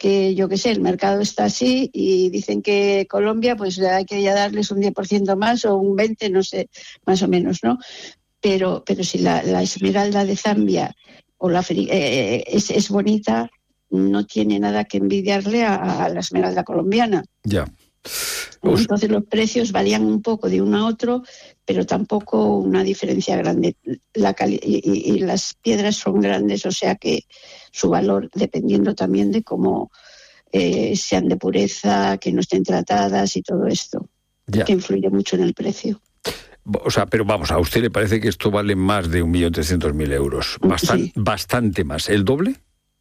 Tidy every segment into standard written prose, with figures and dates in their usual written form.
porque yo qué sé, el mercado está así y dicen que Colombia pues hay que ya darles un 10% más o un 20%, no sé, más o menos, ¿no? Pero si la esmeralda de Zambia o es bonita, no tiene nada que envidiarle a la esmeralda colombiana. Ya. Entonces los precios varían un poco de uno a otro, pero tampoco una diferencia grande. Y las piedras son grandes, o sea que su valor, dependiendo también de cómo sean de pureza, que no estén tratadas y todo esto, Ya. que influye mucho en el precio. O sea, pero vamos, ¿a usted le parece que esto vale más de 1.300.000 euros? Sí. Bastante más. ¿El doble?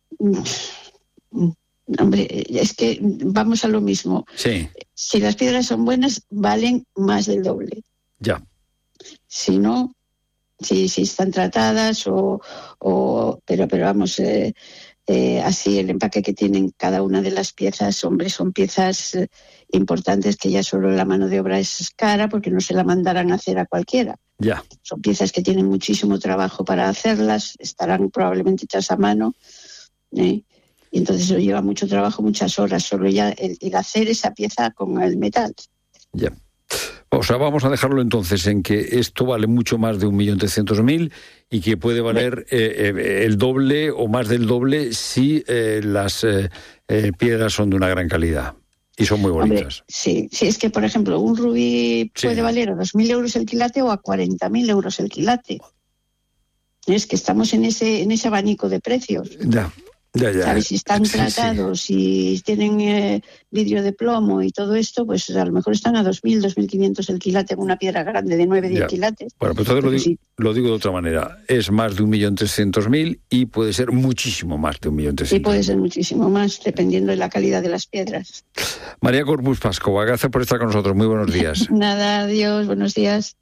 Hombre, es que vamos a lo mismo. Sí. Si las piedras son buenas, valen más del doble. Ya. Si no, si están tratadas pero vamos, así el empaque que tienen cada una de las piezas, hombre, son piezas importantes que ya solo la mano de obra es cara porque no se la mandarán a hacer a cualquiera. Ya. Son piezas que tienen muchísimo trabajo para hacerlas, estarán probablemente hechas a mano, y entonces eso lleva mucho trabajo, muchas horas, solo ya el hacer esa pieza con el metal. Ya. O sea, vamos a dejarlo entonces en que esto vale mucho más de 1.300.000 y que puede valer el doble o más del doble si las piedras son de una gran calidad y son muy bonitas. Hombre, sí, es que, por ejemplo, un rubí puede valer a 2.000 euros el quilate o a 40.000 euros el quilate. Es que estamos en ese abanico de precios. Ya. ¿Sabes? Si están tratados, si tienen vidrio de plomo y todo esto, pues a lo mejor están a 2.000, 2.500 el quilate en una piedra grande de 9-10 quilates. Bueno, pues entonces lo digo de otra manera. Es más de 1.300.000 y puede ser muchísimo más de 1.300.000. Sí, puede ser muchísimo más, dependiendo de la calidad de las piedras. María Corpus Pascova, gracias por estar con nosotros. Muy buenos días. Nada, adiós, buenos días.